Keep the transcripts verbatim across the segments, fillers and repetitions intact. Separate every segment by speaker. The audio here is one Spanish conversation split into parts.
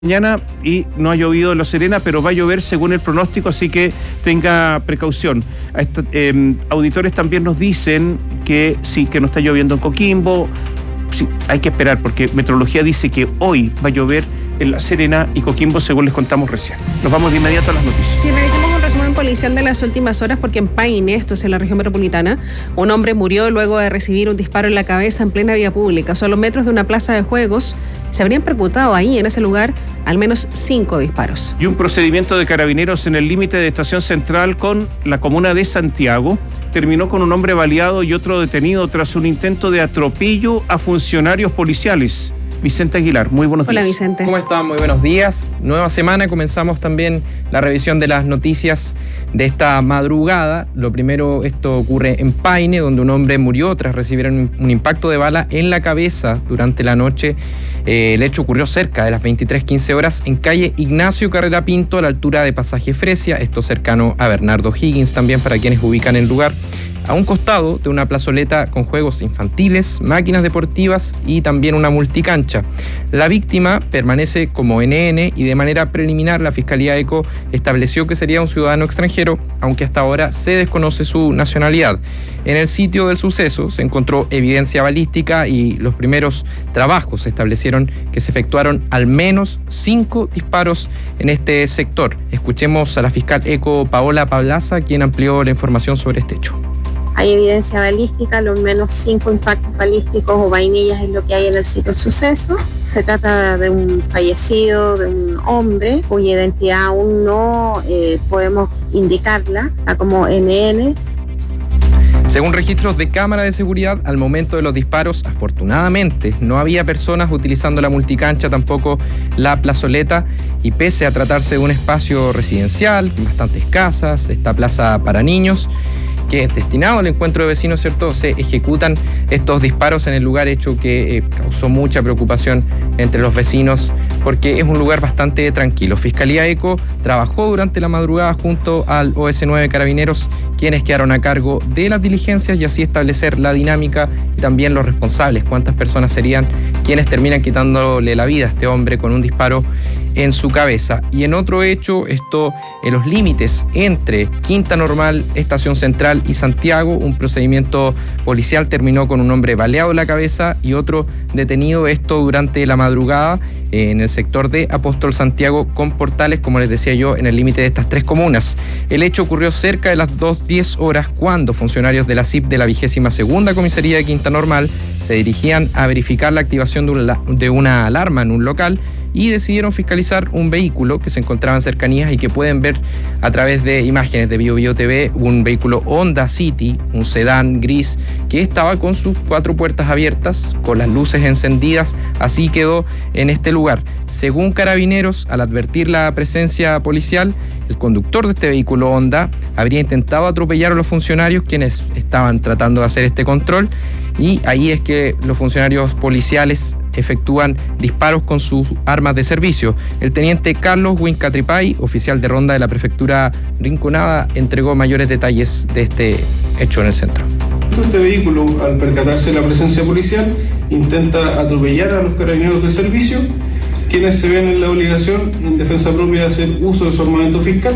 Speaker 1: Mañana y no ha llovido en La Serena, pero va a llover según el pronóstico, así que tenga precaución. A esta, eh, auditores también nos dicen que sí, que no está lloviendo en Coquimbo. Sí, hay que esperar porque Meteorología dice que hoy va a llover en La Serena y Coquimbo, según les contamos recién. Nos vamos de inmediato a las noticias.
Speaker 2: Sí, revisamos un resumen policial de las últimas horas porque en Paine, esto es en la región metropolitana, un hombre murió luego de recibir un disparo en la cabeza en plena vía pública. Solo metros de una plaza de juegos se habrían percutado ahí, en ese lugar, al menos cinco disparos.
Speaker 1: Y un procedimiento de carabineros en el límite de Estación Central con la comuna de Santiago terminó con un hombre baleado y otro detenido tras un intento de atropello a funcionarios policiales. Vicente Aguilar, muy buenos
Speaker 2: Hola,
Speaker 1: días.
Speaker 2: Hola, Vicente.
Speaker 3: ¿Cómo están? Muy buenos días. Nueva semana, comenzamos también la revisión de las noticias de esta madrugada. Lo primero, esto ocurre en Paine, donde un hombre murió tras recibir un, un impacto de bala en la cabeza durante la noche. Eh, el hecho ocurrió cerca de las veintitrés quince horas en calle Ignacio Carrera Pinto, a la altura de Pasaje Fresia, esto cercano a Bernardo Higgins, también para quienes ubican el lugar, a un costado de una plazoleta con juegos infantiles, máquinas deportivas y también una multicancha. La víctima permanece como N N y de manera preliminar la Fiscalía ECO estableció que sería un ciudadano extranjero, aunque hasta ahora se desconoce su nacionalidad. En el sitio del suceso se encontró evidencia balística y los primeros trabajos establecieron que se efectuaron al menos cinco disparos en este sector. Escuchemos a la fiscal ECO Paola Pablaza, quien amplió la información sobre este hecho.
Speaker 4: Hay evidencia balística, al menos cinco impactos balísticos o vainillas es lo que hay en el sitio del suceso. Se trata de un fallecido, de un hombre, cuya identidad aún no eh, podemos indicarla, está como N N.
Speaker 3: Según registros de cámara de seguridad, al momento de los disparos, afortunadamente, no había personas utilizando la multicancha, tampoco la plazoleta, y pese a tratarse de un espacio residencial, bastantes casas, esta plaza para niños, que es destinado al encuentro de vecinos, ¿cierto? Se ejecutan estos disparos en el lugar, hecho que eh, causó mucha preocupación entre los vecinos porque es un lugar bastante tranquilo. Fiscalía ECO trabajó durante la madrugada junto al O S nueve Carabineros, quienes quedaron a cargo de las diligencias y así establecer la dinámica y también los responsables, cuántas personas serían quienes terminan quitándole la vida a este hombre con un disparo en su cabeza. Y en otro hecho, esto en los límites entre Quinta Normal, Estación Central y Santiago, un procedimiento policial terminó con un hombre baleado en la cabeza y otro detenido, esto durante la madrugada eh, en el sector de Apóstol Santiago con Portales, como les decía yo, en el límite de estas tres comunas. El hecho ocurrió cerca de las dos diez horas cuando funcionarios de la C I P de la vigésima segunda Comisaría de Quinta Normal se dirigían a verificar la activación de una, de una alarma en un local y decidieron fiscalizar un vehículo que se encontraba en cercanías y que pueden ver a través de imágenes de Bio Bio T V, un vehículo Honda City, un sedán gris, que estaba con sus cuatro puertas abiertas, con las luces encendidas, así quedó en este lugar. Según Carabineros, al advertir la presencia policial, el conductor de este vehículo Honda habría intentado atropellar a los funcionarios quienes estaban tratando de hacer este control, y ahí es que los funcionarios policiales efectúan disparos con sus armas de servicio. El teniente Carlos Wincatripay, oficial de ronda de la prefectura Rinconada, entregó mayores detalles de este hecho en el centro.
Speaker 5: Este vehículo, al percatarse de la presencia policial, intenta atropellar a los carabineros de servicio, quienes se ven en la obligación, en defensa propia, de hacer uso de su armamento fiscal.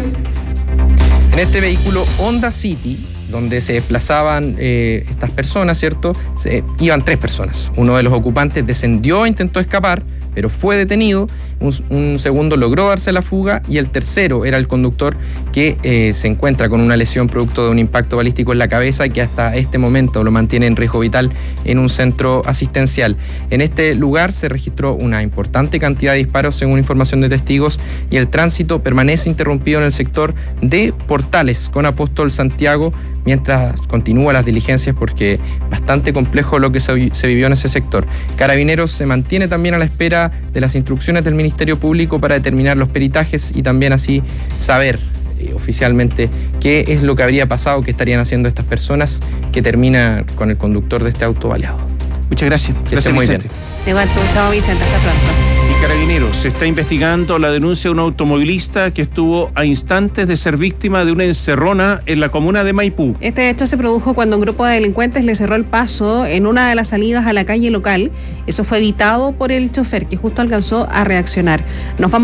Speaker 3: En este vehículo Honda City, donde se desplazaban eh, estas personas, ¿cierto? Se, iban tres personas. Uno de los ocupantes descendió e intentó escapar, pero fue detenido. Un, un segundo logró darse la fuga y el tercero era el conductor que eh, se encuentra con una lesión producto de un impacto balístico en la cabeza que hasta este momento lo mantiene en riesgo vital en un centro asistencial. En este lugar se registró una importante cantidad de disparos según información de testigos y el tránsito permanece interrumpido en el sector de Portales con Apóstol Santiago mientras continúan las diligencias porque bastante complejo lo que se, se vivió en ese sector. Carabineros se mantiene también a la espera de las instrucciones del Ministerio Público para determinar los peritajes y también así saber eh, oficialmente qué es lo que habría pasado, qué estarían haciendo estas personas que termina con el conductor de este auto baleado.
Speaker 1: Muchas gracias.
Speaker 3: Que esté muy bien.
Speaker 2: Igual tú, chao Vicente, hasta pronto.
Speaker 1: Y Carabineros se está investigando la denuncia de un automovilista que estuvo a instantes de ser víctima de una encerrona en la comuna de Maipú.
Speaker 2: Este hecho se produjo cuando un grupo de delincuentes le cerró el paso en una de las salidas a la calle local. Eso fue evitado por el chofer, que justo alcanzó a reaccionar. Nos vamos